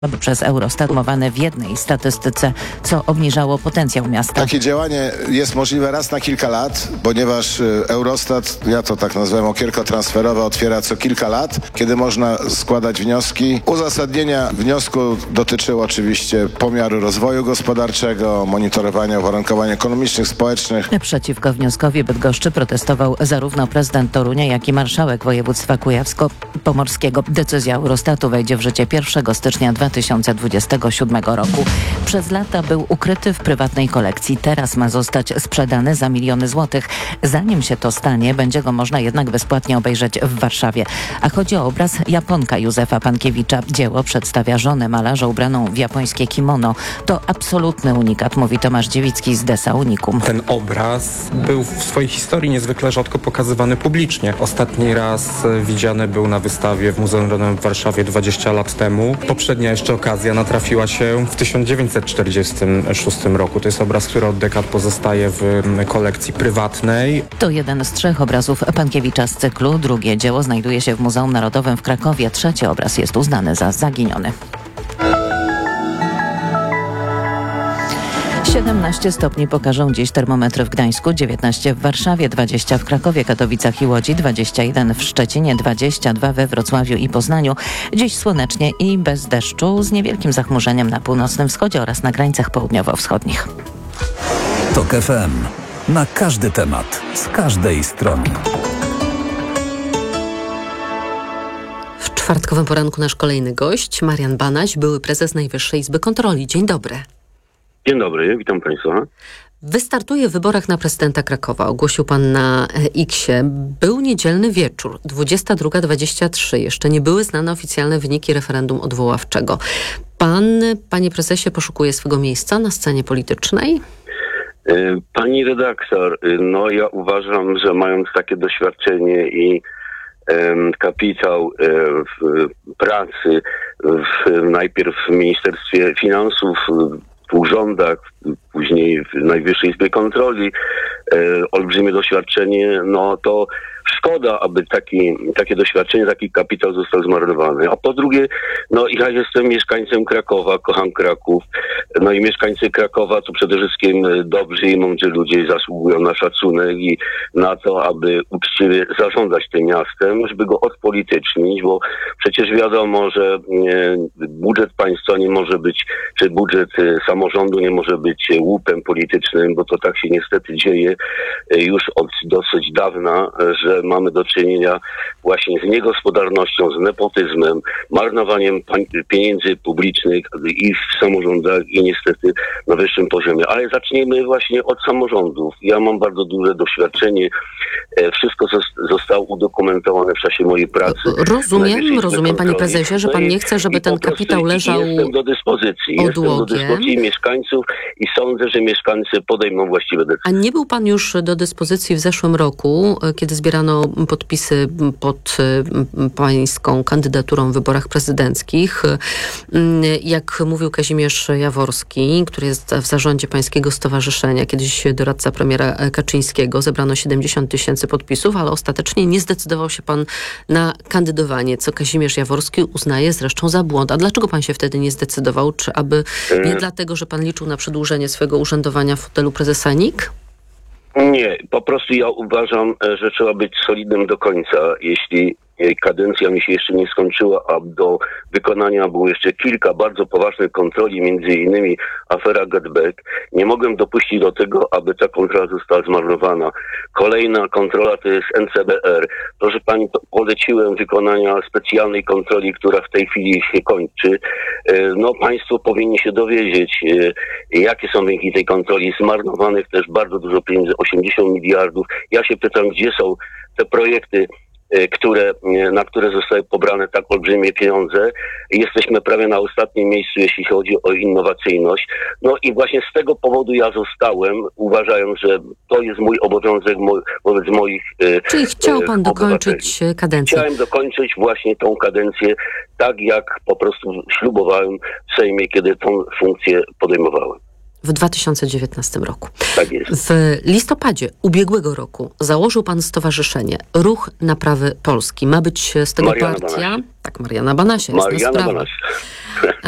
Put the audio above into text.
przez Eurostat omowane w jednej statystyce, co obniżało potencjał miasta. Takie działanie jest możliwe raz na kilka lat, ponieważ Eurostat, ja to tak nazywam, okienko transferowe otwiera co kilka lat, kiedy można składać wnioski. Uzasadnienia wniosku dotyczyły oczywiście pomiaru rozwoju gospodarczego, monitorowania uwarunkowań ekonomicznych, społecznych. Przeciwko wnioskowi Bydgoszczy protestował zarówno prezydent Torunia, jak i marszałek województwa kujawsko-pomorskiego. Decyzja Eurostatu wejdzie w życie 1 stycznia 2027 roku. Przez lata był ukryty w prywatnej kolekcji. Teraz ma zostać sprzedany za miliony złotych. Zanim się to stanie, będzie go można jednak bezpłatnie obejrzeć w Warszawie. A chodzi o obraz Japonka Józefa Pankiewicza. Dzieło przedstawia żonę malarza ubraną w japońskie kimono. To absolutny unikat, mówi Tomasz Dziewicki z Desa Unikum. Ten obraz był w swojej historii niezwykle rzadko pokazywany publicznie. Ostatni raz widziany był na wystawie w Muzeum Narodowym w Warszawie 20 lat temu. Poprzednia jeszcze okazja natrafiła się w 1946 roku. To jest obraz, który od dekad pozostaje w kolekcji prywatnej. To jeden z 3 obrazów Pankiewicza z cyklu. Drugie dzieło znajduje się w Muzeum Narodowym w Krakowie. Trzeci obraz jest uznany za zaginiony. 17 stopni pokażą dziś termometry w Gdańsku, 19 w Warszawie, 20 w Krakowie, Katowicach i Łodzi, 21 w Szczecinie, 22 we Wrocławiu i Poznaniu. Dziś słonecznie i bez deszczu, z niewielkim zachmurzeniem na północnym wschodzie oraz na krańcach południowo-wschodnich. TOK FM. Na każdy temat, z każdej strony. W czwartkowym poranku nasz kolejny gość, Marian Banaś, były prezes Najwyższej Izby Kontroli. Dzień dobry. Dzień dobry, witam Państwa. Wystartuje w wyborach na prezydenta Krakowa. Ogłosił pan na X-ie. Był niedzielny wieczór, 22:23. Jeszcze nie były znane oficjalne wyniki referendum odwoławczego. Pan, panie prezesie, poszukuje swego miejsca na scenie politycznej? Pani redaktor, ja uważam, że mając takie doświadczenie i kapitał w pracy, najpierw w Ministerstwie Finansów, w urzędach, później w Najwyższej Izbie Kontroli, olbrzymie doświadczenie, to szkoda, aby takie doświadczenie, taki kapitał został zmarnowany. A po drugie, ja jestem mieszkańcem Krakowa, kocham Kraków. I mieszkańcy Krakowa to przede wszystkim dobrzy i mądrzy ludzie zasługują na szacunek i na to, aby uczciwie zarządzać tym miastem, żeby go odpolitycznić, bo przecież wiadomo, że budżet państwa nie może być, czy budżet samorządu nie może być łupem politycznym, bo to tak się niestety dzieje już od dosyć dawna, że mamy do czynienia właśnie z niegospodarnością, z nepotyzmem, marnowaniem pieniędzy publicznych i w samorządach i niestety na wyższym poziomie. Ale zacznijmy właśnie od samorządów. Ja mam bardzo duże doświadczenie. Wszystko zostało udokumentowane w czasie mojej pracy. Rozumiem, panie prezesie, że pan nie chce, żeby ten kapitał leżał Jestem do dyspozycji mieszkańców i sądzę, że mieszkańcy podejmą właściwe decyzje. A nie był pan już do dyspozycji w zeszłym roku, kiedy zbierano podpisy pod pańską kandydaturą w wyborach prezydenckich. Jak mówił Kazimierz Jaworski, który jest w zarządzie pańskiego stowarzyszenia, kiedyś doradca premiera Kaczyńskiego, zebrano 70 000 podpisów, ale ostatecznie nie zdecydował się pan na kandydowanie, co Kazimierz Jaworski uznaje zresztą za błąd. A dlaczego pan się wtedy nie zdecydował? Czy aby nie dlatego, że pan liczył na przedłużenie swojego urzędowania w fotelu prezesa NIK? Nie, po prostu ja uważam, że trzeba być solidnym do końca. Jeśli kadencja mi się jeszcze nie skończyła, a do wykonania było jeszcze kilka bardzo poważnych kontroli, między innymi afera GetBack, nie mogłem dopuścić do tego, aby ta kontrola została zmarnowana. Kolejna kontrola to jest NCBR. Proszę pani, poleciłem wykonania specjalnej kontroli, która w tej chwili się kończy. Państwo powinni się dowiedzieć, jakie są wyniki tej kontroli. Zmarnowanych też bardzo dużo pieniędzy, 80 miliardów. Ja się pytam, gdzie są te projekty, na które zostały pobrane tak olbrzymie pieniądze. Jesteśmy prawie na ostatnim miejscu, jeśli chodzi o innowacyjność. I właśnie z tego powodu ja zostałem, uważając, że to jest mój obowiązek wobec moich Czyli chciał pan dokończyć kadencję? Chciałem dokończyć właśnie tą kadencję tak, jak po prostu ślubowałem w Sejmie, kiedy tą funkcję podejmowałem. W 2019 roku. Tak jest. W listopadzie ubiegłego roku założył pan stowarzyszenie Ruch Naprawy Polski. Ma być z tego Mariana partia... Banaś. Tak, Mariana Banasia. Mariana Banaś.